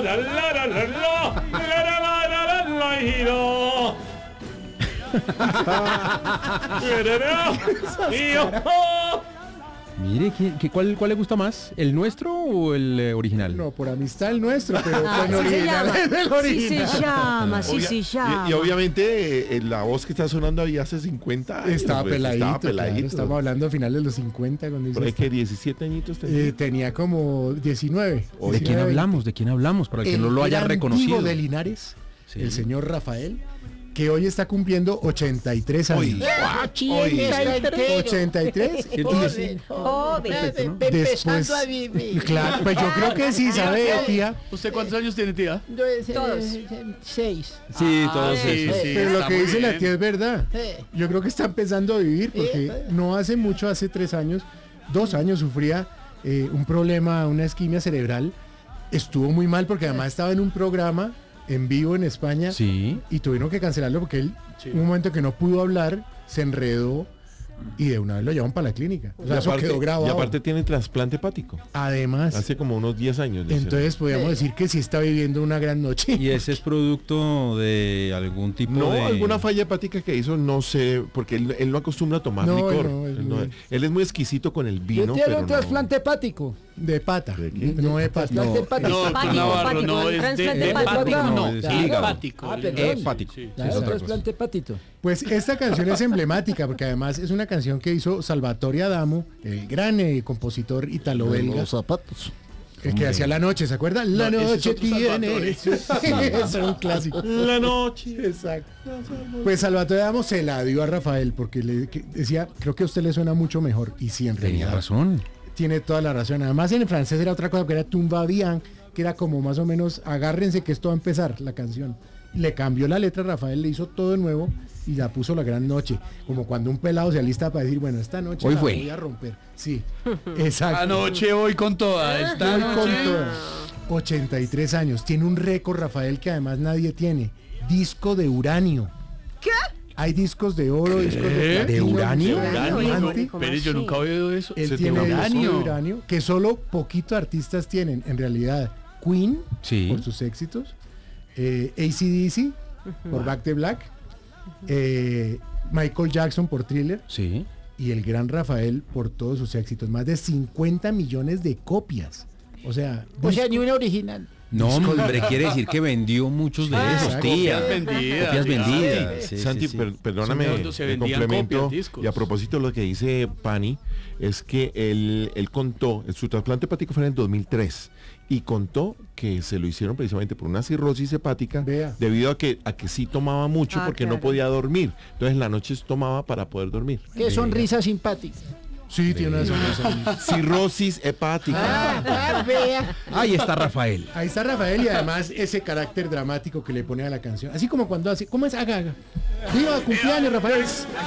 Mire, ¿cuál le gusta más? ¿El nuestro o el original? No, por amistad el nuestro, pero el así se original llama. es el original. Así se llama. Y obviamente la voz que está sonando ahí hace 50 años. Estaba pues, peladito, estaba peladito. claro, estamos hablando a finales de los 50 cuando hizo Por ahí esto. que 17 añitos tenía. Tenía como 19. ¿De quién 19, hablamos? ¿De quién hablamos? Para el que no lo haya gran reconocido. Divo de Linares, Sí. el señor Rafael, que hoy está cumpliendo 83 años. Uy. 83. Joven. Después, claro, pues yo creo que sí, ¿sabe, tía? ¿Usted cuántos años tiene, tía? Todos. 6. Sí, todos esos. Pero lo está que muy dice la bien. tía es verdad. Yo creo que está empezando a vivir porque no hace mucho, hace 3 años, 2 años sufría un problema, una isquemia cerebral. Estuvo muy mal porque además estaba en un programa en vivo en España Sí. y tuvieron que cancelarlo porque él, un momento que no pudo hablar, se enredó y de una vez lo llevaron para la clínica. O sea, eso quedó grabado. Y aparte tiene trasplante hepático. Además, Hace como unos 10 años. le hicieron. entonces podríamos decir que sí está viviendo una gran noche. ¿Y ese es producto de algún tipo No, de...? alguna falla hepática que hizo, no sé, porque él no acostumbra a tomar No, licor. no, Él es muy exquisito con el vino, Tiene pero un trasplante hepático. De pata, ¿De qué? no de pata. Trasplante hepático. No, Hepático, Navarro, hepático, no, es trasplante de hepático. hepático, No, no, es de hígado. hepático. Perdón. Hepático. Claro, Es otra trasplante hepático. Pues esta canción es emblemática porque además es una canción que hizo Salvatore Adamo, el gran compositor italo-belga, Los zapatos. el que hacía La Noche, ¿se acuerdan? La No, ese es noche otro tiene. Salvatore. Es un clásico. La noche. Exacto. Pues Salvatore Adamo se la dio a Rafael porque decía, creo que a usted le suena mucho mejor. Y sí, en Tenía realidad razón. tiene toda la razón. Además en francés era otra cosa que era Tumba Bien, que era como más o menos agárrense que esto va a empezar la canción. Le cambió la letra a Rafael, le hizo todo de nuevo y la puso La Gran Noche, como cuando un pelado se alista para decir, bueno, esta noche Hoy la fue. voy a romper. Sí, exacto. Anoche voy con toda. Esta Voy con noche. toda. 83 años, tiene un récord Rafael que además nadie tiene, disco de uranio. ¿Qué? Hay discos de oro, discos de ¿De platino, uranio? discos de Uranio, diamante. ¿cómo Pero yo así? nunca he oído eso. Él Se tiene tiene disco de uranio. uranio que solo poquitos artistas tienen. En realidad, Queen, Sí. por sus éxitos, AC/DC, por Back the Black, Michael Jackson por Thriller Sí. y el gran Rafael por todos sus éxitos. Más de 50 millones de copias. O sea, O sea, ni una original. No, hombre, quiere decir que vendió muchos de esos, exacto. tía. Copias vendidas, Copias tía. vendidas. Sí, Santi, sí, sí. perdóname, Cuando se el vendían complemento. copias, discos. Y a propósito de lo que dice Pani, es que él contó, su trasplante hepático fue en el 2003 y contó que se lo hicieron precisamente por una cirrosis hepática, Vea. debido a que sí tomaba mucho Ah, porque no claro. podía dormir. Entonces en la noche tomaba para poder dormir. Qué sonrisa simpática. sí, tiene una sonrisa. Cirrosis hepática. Vea. Ahí está Rafael. Ahí está Rafael y además ese carácter dramático que le pone a la canción. Así como cuando hace, ¿cómo es? Haga. Viva cumpleaños, Rafael.